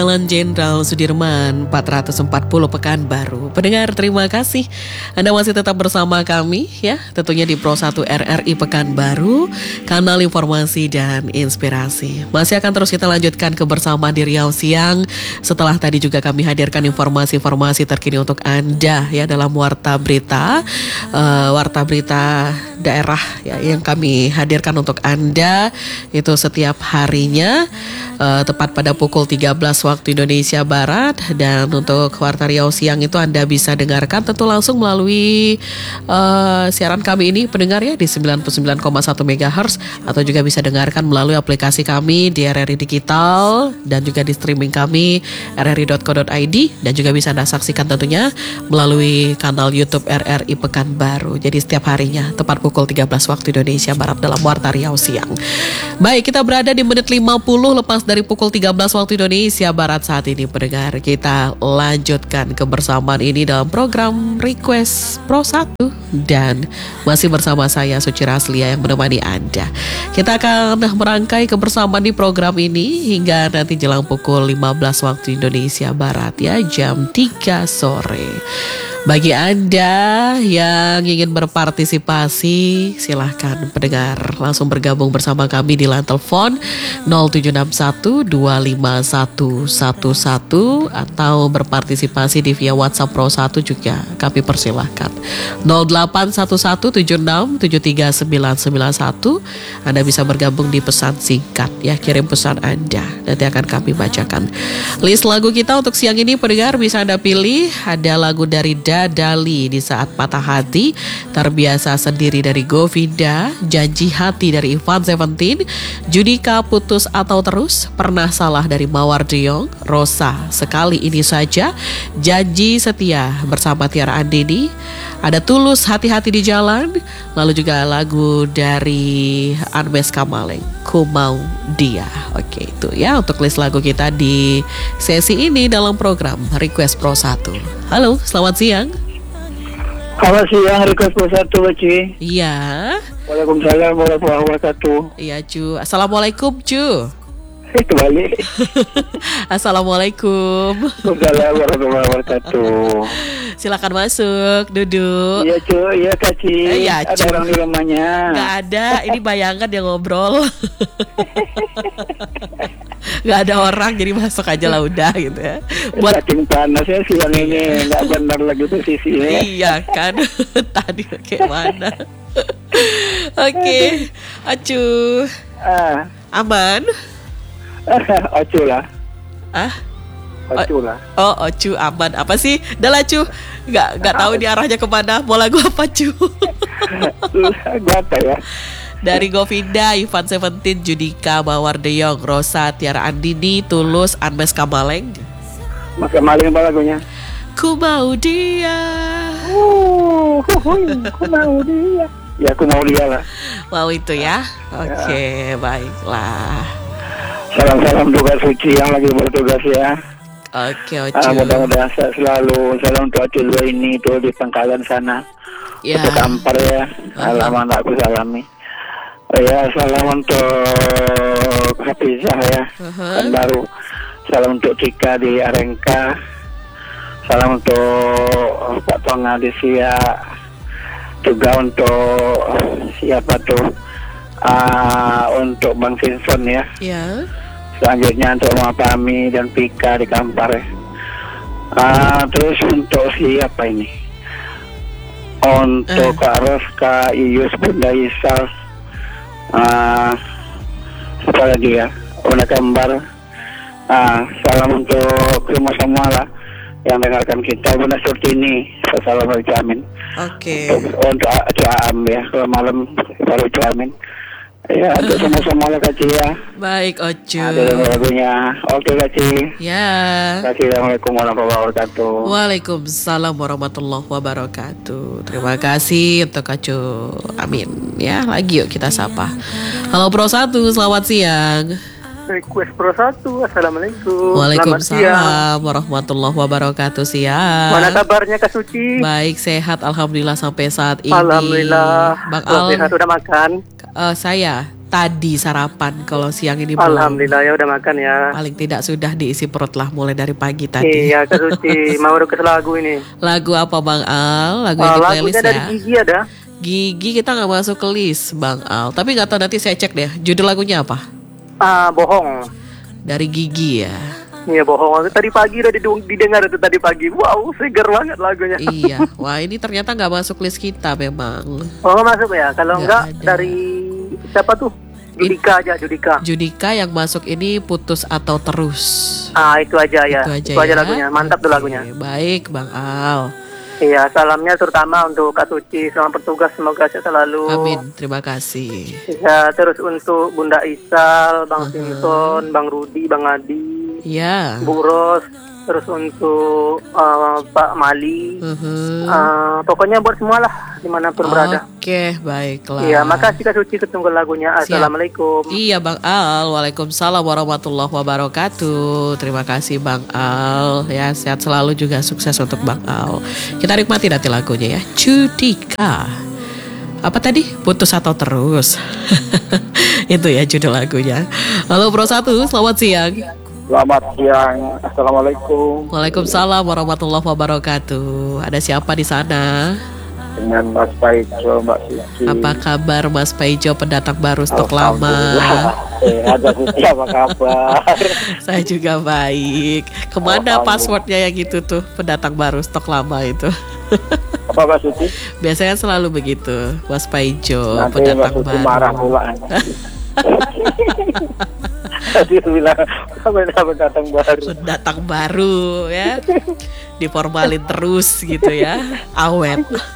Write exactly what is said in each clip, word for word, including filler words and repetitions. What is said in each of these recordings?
Jalan Jenderal Sudirman empat ratus empat puluh Pekanbaru. Pendengar, terima kasih Anda masih tetap bersama kami ya, tentunya di Pro satu R R I Pekanbaru, kanal informasi dan inspirasi. Masih akan terus kita lanjutkan kebersamaan di Riau Siang. Setelah tadi juga kami hadirkan informasi-informasi terkini untuk Anda ya dalam Warta Berita, uh, Warta Berita daerah ya, yang kami hadirkan untuk Anda itu setiap harinya uh, tepat pada pukul tiga belas waktu Indonesia Barat. Dan untuk Warta Riau Siang itu Anda bisa dengarkan tentu langsung melalui uh, siaran kami ini pendengar ya di sembilan puluh sembilan koma satu megahertz, atau juga bisa dengarkan melalui aplikasi kami di R R I Digital dan juga di streaming kami r r i dot co dot i d, dan juga bisa Anda saksikan tentunya melalui kanal YouTube R R I Pekanbaru. Jadi setiap harinya tepat pukul tiga belas waktu Indonesia Barat dalam Warta Riau Siang. Baik, kita berada di menit lima puluh lepas dari pukul tiga belas waktu Indonesia Barat saat ini pendengar. Kita lanjutkan kebersamaan ini dalam program Request Pro satu dan masih bersama saya Suci Raslia yang menemani Anda. Kita akan merangkai kebersamaan di program ini hingga nanti jelang pukul lima belas waktu Indonesia Barat ya, jam tiga sore. Bagi Anda yang ingin berpartisipasi, silahkan pendengar langsung bergabung bersama kami di line telepon nol tujuh enam satu dua lima satu satu satu atau berpartisipasi di via WhatsApp Pro satu juga kami persilahkan nol delapan satu satu tujuh enam tujuh tiga sembilan sembilan satu. Anda bisa bergabung di pesan singkat ya, kirim pesan Anda, nanti akan kami bacakan. List lagu kita untuk siang ini pendengar bisa Anda pilih. Ada lagu dari Dadali, Di Saat Patah Hati, Terbiasa Sendiri dari Govinda, Janji Hati dari Ivan Seventeen, Judika Putus Atau Terus, Pernah Salah dari Mawar Diong, Rosa Sekali Ini Saja, Janji Setia bersama Tiara Andini, ada Tulus Hati-Hati di Jalan, lalu juga lagu dari Anmes Kamaleng, Ku Mau Dia. Oke, itu ya untuk list lagu kita di sesi ini dalam program Request Pro satu. Halo, selamat siang. Selamat siang, Request Pro satu, Ci. Iya. Waalaikumsalam warahmatullahi wabarakatuh. Iya, Cu. Assalamualaikum, Cu. Kembali. Assalamualaikum. Waalaikumsalam warahmatullahi wabarakatuh. Silakan masuk, duduk. Iya, Cu. Iya, Kak Ci. Iya, ada Cu. orang di rumahnya. Gak ada, ini bayangan dia ngobrol. Gak ada orang, jadi masuk aja lah udah gitu ya. Buat saking panasnya siang ini nggak benar lagi posisinya. Iya kan. Tadi kayak mana? Oke, Acu. Ah, Aman? Ocu lah. Ah? Ocu lah. Oh, Ocu aman. Apa sih? Udah lah, Cu. Gak, gak tahu di arahnya kemana. Mau lagu apa, Cu? Gua apa ya? Dari Govinda, Ivan Seventeen, Judika, Mawar Deyong, Rosa, Tiara Andini, Tulus, Anmes Kamaleng. Mas Kamaleng apa lagunya? Ku Mau Dia. Uh, ku mau dia. Ya, aku mau dia lah. Mau itu ya? Oke, okay, baiklah. Salam-salam tugas Suci yang lagi bertugas ya. Oke, okay, Ocu. Ah, mudah-mudahan sehat selalu. Salam untuk Ocu dua ini tuh di Pangkalan sana. Ya. Untuk Kampar ya. Alaman uh-huh. aku salami. Ya, salam untuk Hafizah ya. Uh-huh. Kan baru. Salam untuk Tika di Arengka. Salam untuk Pak Tonga di Sia. Juga untuk siapa tuh? Uh, untuk Bang Sinson ya. Ya. Selanjutnya untuk Mama Pami dan Pika di Kampar ya. Uh, terus untuk siapa ini? Untuk uh. Kak Ros, Kak Iyus, Bunda Isal, uh, apa lagi ya? Bunda Kembar. Uh, salam untuk semua semua lah yang dengarkan kita. Bunda Surtini, assalamualaikum amin. Oke. Okay. Untuk, untuk Am ya, kalau malam baru amin. Ya, untuk semua-semua lah Kak Ci ya. Baik, Ocu. Ada lagunya. Oke Kak Ci. Ya. Assalamualaikum warahmatullahi wabarakatuh. Waalaikumsalam warahmatullahi wabarakatuh. Terima kasih untuk Ocu. Amin. Ya, lagi yuk kita sapa. Halo Pro satu, selamat siang. Request Pro satu, assalamualaikum. Waalaikumsalam warahmatullahi wabarakatuh. Siang. Mana kabarnya Kak Suci? Baik, sehat alhamdulillah sampai saat ini. Alhamdulillah. Bang Al, sehat, sudah makan? Uh, saya tadi sarapan? Kalau siang ini belum. Alhamdulillah ya udah makan ya. Paling tidak sudah diisi perut lah mulai dari pagi tadi. Iya, Kak Suci. Mau request lagu ini. Lagu apa Bang Al? Lagu Uh, yang di lagunya playlist dari ya? Gigi ada. Gigi kita nggak masuk ke list Bang Al. Tapi nggak tahu, nanti saya cek deh. Judul lagunya apa? Ah, bohong. Dari Gigi ya. Iya, bohong. Tadi pagi udah didung- didengar itu tadi pagi. Wow, seger banget lagunya. Iya. Wah, ini ternyata nggak masuk list kita memang. Oh, nggak masuk ya? Kalau Nggak enggak ada. dari siapa tuh? Judika aja, Judika. Judika yang masuk ini Putus Atau Terus. Ah, itu aja ya. Itu aja, ya. lagunya. Mantap tuh Oke, lagunya. baik Bang Al. Iya, salamnya terutama untuk Kak Suci, selamat bertugas, semoga sehat selalu. Amin, terima kasih. Ya, terus untuk Bunda Isal, Bang Uh-huh. Simpson, Bang Rudi, Bang Adi, Ya. Bu Ros, terus untuk uh, Pak Mali, Mhm. uh, pokoknya buat semua lah dimanapun berada. Oke, baiklah. Iya, makasih Kak Suci, ketunggu lagunya. Assalamualaikum. Iya Bang Al, waalaikumsalam warahmatullahi wabarakatuh. Terima kasih Bang Al. Ya, sehat selalu juga, sukses untuk Bang Al. Kita nikmati nanti lagunya ya. Judika. Apa tadi? Putus Atau Terus. Itu ya judul lagunya. Halo Bro Satu, selamat siang. Selamat siang. Assalamualaikum. Waalaikumsalam warahmatullahi wabarakatuh. Ada siapa di sana? Dengan Mas Paijo, Mbak Suci. Apa kabar Mas Paijo, pendatang baru stok lama? Alhamdulillah. Eh, ada Suci, apa kabar? Saya juga baik. Kemana Alhamdulillah. passwordnya yang gitu tuh, pendatang baru stok lama itu? Apa Mbak Suci? Biasanya selalu begitu, Mas Paijo, Nanti Mbak pendatang Suci baru. marah pula. Tadi bilang kamu datang baru. Pendatang baru ya, diformalin terus gitu ya, awet.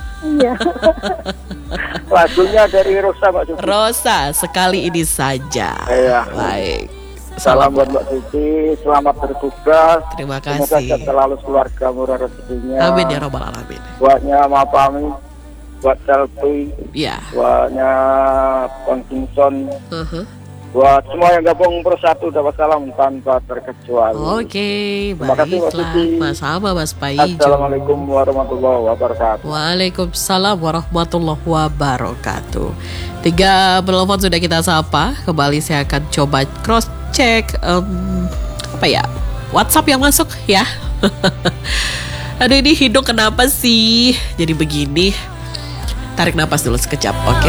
Lagunya dari Rosa, Mbak Suci. Rosa, sekali ini saja. Iya. Baik. Salam buat Mbak Suci, selamat bertugas. Terima Semoga kasih. sehat selalu keluarga, murah rezekinya. Amin ya robbal alamin. Buatnya Mama Pami, buat Selfie, Ya. buatnya Bang Simpson, Uh-huh. buat semua yang gabung bersatu dapat salam tanpa terkecuali. Oke, Terima kasih, Mbak baiklah. Suci. Mas sama Mas Paijo. Assalamualaikum warahmatullahi wabarakatuh. Waalaikumsalam warahmatullahi wabarakatuh. Tiga penelpon sudah kita sapa. Kembali saya akan coba cross check um, apa ya, WhatsApp yang masuk ya. Aduh, ini hidung kenapa sih jadi begini? Tarik napas dulu sekejap, oke?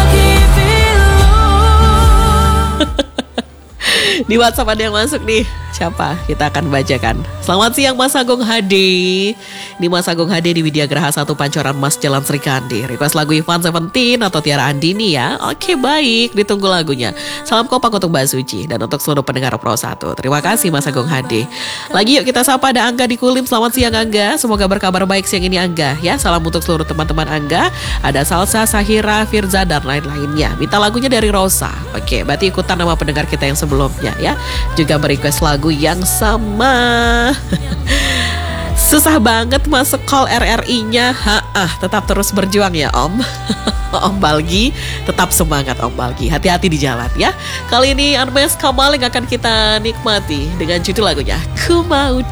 Di WhatsApp ada yang masuk nih. Siapa? Kita akan bacakan. Selamat siang Mas Agung Hadi. Ini Mas Agung Hadi di Widya Graha satu Pancoran Mas Jalan Srikandi. Request lagu Ivan Seventeen atau Tiara Andini ya. Oke, baik, ditunggu lagunya. Salam kompak untuk Mbak Suci dan untuk seluruh pendengar Pro satu. Terima kasih Mas Agung Hadi. Lagi yuk kita sapa, ada Angga di Kulim. Selamat siang Angga. Semoga berkabar baik siang ini Angga ya. Salam untuk seluruh teman-teman Angga. Ada Salsa, Sahira, Firza dan lain-lainnya. Minta lagunya dari Rosa. Oke, berarti ikutan nama pendengar kita yang sebelumnya ya. Juga merequest lagu yang sama. Susah banget masuk call R R I-nya. Ha-ah, tetap terus berjuang ya Om. Om Balgi, tetap semangat Om Balgi. Hati-hati di jalan ya. Kali ini Armes Kamaling akan kita nikmati dengan judul lagunya Ku Mau